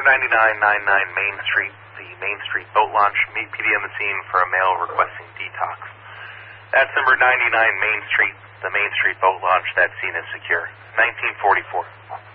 9999 Main Street, the Main Street boat launch. Meet PD on the scene for a male requesting detox. That's number 99 Main Street, the Main Street boat launch. That scene is secure. 1944.